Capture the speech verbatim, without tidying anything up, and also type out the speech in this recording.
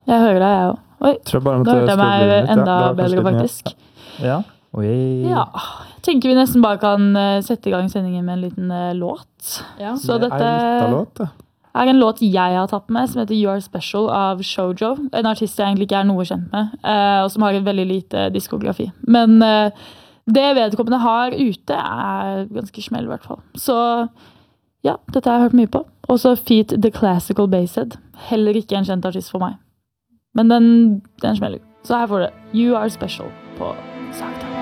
Jeg hører deg, jeg også. Oi, Tror jeg bare nå måtte hørte jeg skru meg lyden litt, ja. enda Det var kanskje bedre, litt mye. faktisk. Ja. Oi. Ja, jeg tenker vi nesten bare kan eh, sette i gang sendingen med en liten eh, låt. Ja. Så Det dette er litt av låt, det. er en låt jeg har tatt med, som heter You Are Special av Shoujo. En artist jeg egentlig ikke er noe kjent med, eh, og som har en veldig lite diskografi. Men eh, det vedkommende har ute er ganske smell i hvert fall. Så ja, dette har jeg hørt mye på. Og så Feat The Classical Basshead. Heller ikke en kjent artist for meg. Men den, den smeller. Så her får det You Are Special på Sagtime.